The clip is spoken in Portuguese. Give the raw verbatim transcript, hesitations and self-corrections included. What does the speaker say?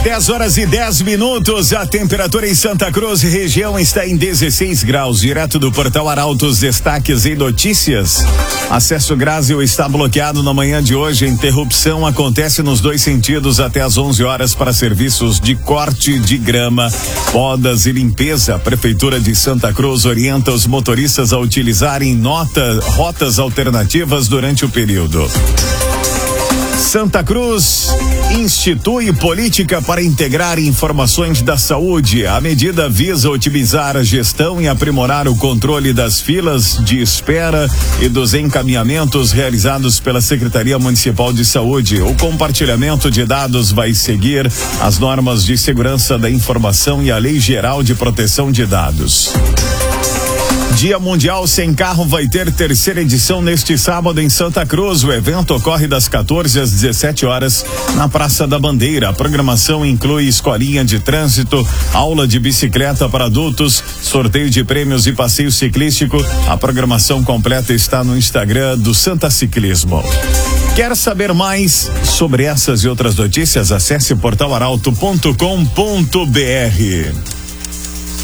dez horas e dez minutos, a temperatura em Santa Cruz e região está em dezesseis graus, direto do portal Arautos, destaques e notícias. Acesso Grásio está bloqueado na manhã de hoje, a interrupção acontece nos dois sentidos até às onze horas para serviços de corte de grama, podas e limpeza. A Prefeitura de Santa Cruz orienta os motoristas a utilizarem nota, rotas alternativas durante o período. Santa Cruz institui política para integrar informações da saúde. A medida visa otimizar a gestão e aprimorar o controle das filas de espera e dos encaminhamentos realizados pela Secretaria Municipal de Saúde. O compartilhamento de dados vai seguir as normas de segurança da informação e a Lei Geral de Proteção de Dados. Dia Mundial Sem Carro vai ter terceira edição neste sábado em Santa Cruz. O evento ocorre das quatorze às dezessete horas na Praça da Bandeira. A programação inclui escolinha de trânsito, aula de bicicleta para adultos, sorteio de prêmios e passeio ciclístico. A programação completa está no Instagram do Santa Ciclismo. Quer saber mais sobre essas e outras notícias? Acesse portal arauto ponto com ponto br.